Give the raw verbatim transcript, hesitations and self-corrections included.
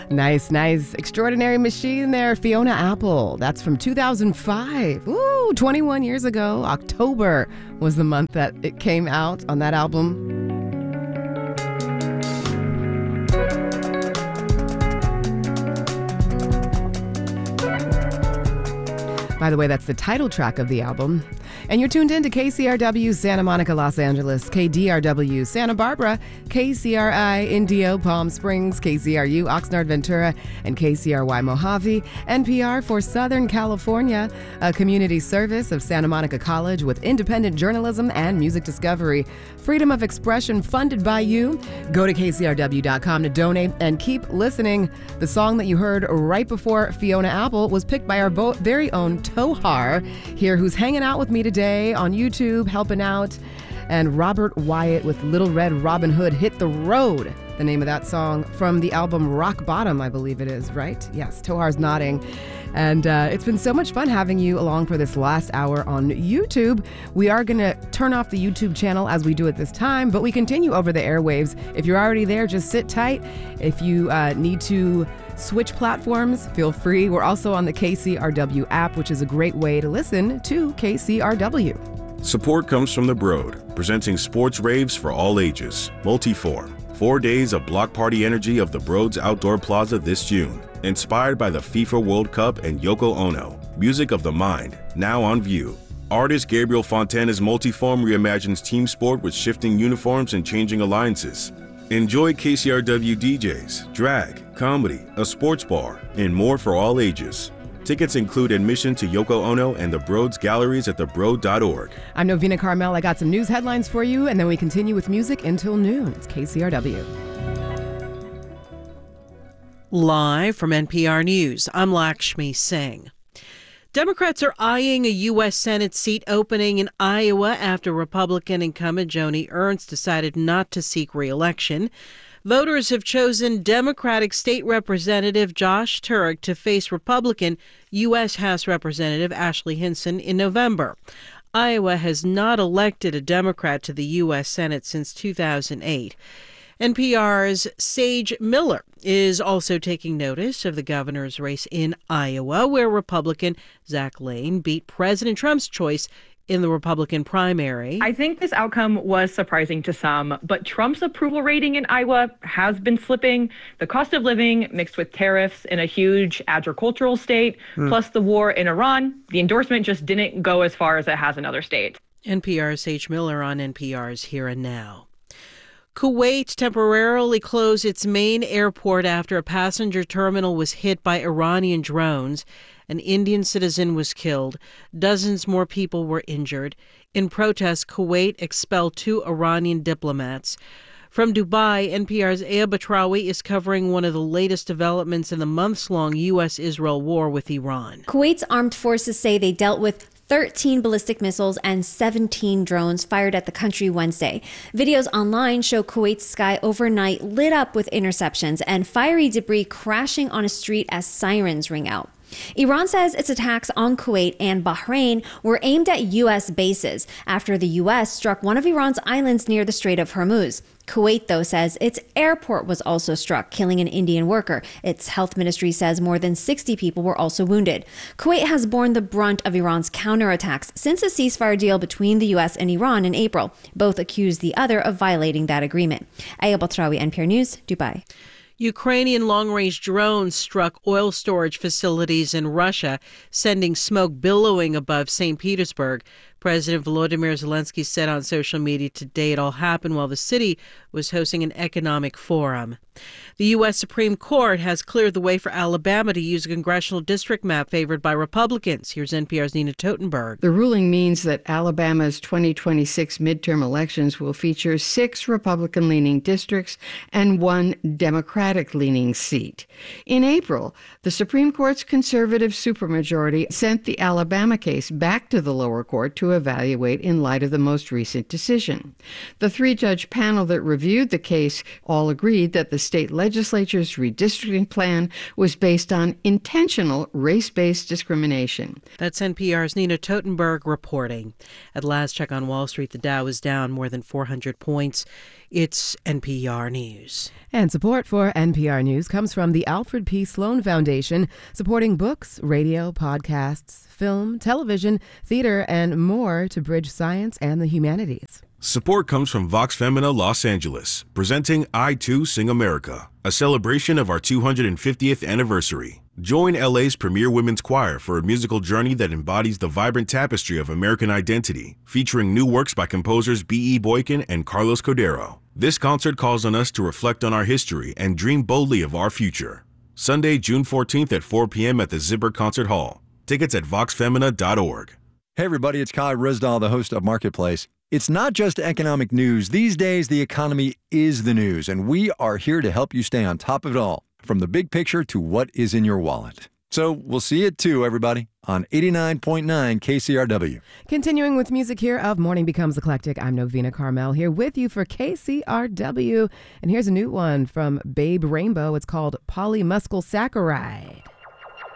Nice, nice. Extraordinary Machine there, Fiona Apple. That's from two thousand five. Ooh, twenty-one years ago. October was the month that it came out on that album. By the way, that's the title track of the album. And you're tuned in to K C R W Santa Monica, Los Angeles, K D R W Santa Barbara, K C R I Indio, Palm Springs, K C R U Oxnard, Ventura, and K C R Y Mojave, N P R for Southern California, a community service of Santa Monica College with independent journalism and music discovery. Freedom of expression funded by you. Go to K C R W dot com to donate and keep listening. The song that you heard right before Fiona Apple was picked by our vo- very own Tohar here, who's hanging out with me today on YouTube, helping out. And Robert Wyatt with Little Red Robin Hood, Hit the Road. The name of that song from the album Rock Bottom, I believe it is, right? Yes, Tohar's nodding. And uh, it's been so much fun having you along for this last hour on YouTube. We are going to turn off the YouTube channel as we do at this time, but we continue over the airwaves. If you're already there, just sit tight. If you uh, need to switch platforms, feel free. We're also on the K C R W app, which is a great way to listen to K C R W. Support comes from The Broad, presenting sports raves for all ages. Multiform. Four days of block party energy of The Broad's Outdoor Plaza this June. Inspired by the FIFA World Cup and Yoko Ono. Music of the Mind, now on view. Artist Gabriel Fontana's Multiform reimagines team sport with shifting uniforms and changing alliances. Enjoy K C R W D Js, drag, comedy, a sports bar, and more for all ages. Tickets include admission to Yoko Ono and the Broad's galleries at the broad dot org. I'm Novena Carmel. I got some news headlines for you, and then we continue with music until noon. It's K C R W. Live from N P R News, I'm Lakshmi Singh. Democrats are eyeing a U S Senate seat opening in Iowa after Republican incumbent Joni Ernst decided not to seek re-election. Voters have chosen Democratic State Representative Josh Turek to face Republican U S House Representative Ashley Hinson in November. Iowa has not elected a Democrat to the U S Senate since two thousand eight. N P R's Sage Miller is also taking notice of the governor's race in Iowa, where Republican Zach Lane beat President Trump's choice in the Republican primary. I think this outcome was surprising to some, but Trump's approval rating in Iowa has been slipping. The cost of living mixed with tariffs in a huge agricultural state, mm. plus the war in Iran, the endorsement just didn't go as far as it has in other states. N P R's Sage Miller on N P R's Here and Now. Kuwait temporarily closed its main airport after a passenger terminal was hit by Iranian drones. An Indian citizen was killed. Dozens more people were injured. In protest, Kuwait expelled two Iranian diplomats. From Dubai, N P R's Aya Batrawi is covering one of the latest developments in the months-long U S Israel war with Iran. Kuwait's armed forces say they dealt with thirteen ballistic missiles and seventeen drones fired at the country Wednesday. Videos online show Kuwait's sky overnight lit up with interceptions and fiery debris crashing on a street as sirens ring out. Iran says its attacks on Kuwait and Bahrain were aimed at U S bases after the U S struck one of Iran's islands near the Strait of Hormuz. Kuwait, though, says its airport was also struck, killing an Indian worker. Its health ministry says more than sixty people were also wounded. Kuwait has borne the brunt of Iran's counterattacks since a ceasefire deal between the U S and Iran in April. Both accused the other of violating that agreement. Aya Batrawi, N P R News, Dubai. Ukrainian long-range drones struck oil storage facilities in Russia, sending smoke billowing above Saint Petersburg. President Volodymyr Zelensky said on social media today it all happened while the city was hosting an economic forum. The U S Supreme Court has cleared the way for Alabama to use a congressional district map favored by Republicans. Here's N P R's Nina Totenberg. The ruling means that Alabama's twenty twenty-six midterm elections will feature six Republican-leaning districts and one Democratic-leaning seat. In April, the Supreme Court's conservative supermajority sent the Alabama case back to the lower court to evaluate in light of the most recent decision. The three-judge panel that reviewed the case all agreed that the state legislature's redistricting plan was based on intentional race-based discrimination. That's N P R's Nina Totenberg reporting. At last check on Wall Street, the Dow is down more than four hundred points. It's N P R News. And support for N P R News comes from the Alfred P. Sloan Foundation, supporting books, radio, podcasts, film, television, theater, and more to bridge science and the humanities. Support comes from Vox Femina Los Angeles, presenting I Too Sing America, a celebration of our two hundred fiftieth anniversary. Join L A's premier women's choir for a musical journey that embodies the vibrant tapestry of American identity, featuring new works by composers B E. Boykin and Carlos Cordero. This concert calls on us to reflect on our history and dream boldly of our future. Sunday, June fourteenth at four p.m. at the Zipper Concert Hall. Tickets at vox femina dot org. Hey everybody, it's Kai Risdahl, the host of Marketplace. It's not just economic news. These days, the economy is the news, and we are here to help you stay on top of it all, from the big picture to what is in your wallet. So we'll see you at two, everybody, on eighty-nine point nine K C R W. Continuing with music here of Morning Becomes Eclectic, I'm Novena Carmel here with you for K C R W. And here's a new one from Babe Rainbow. It's called Polymuscle Saccharide.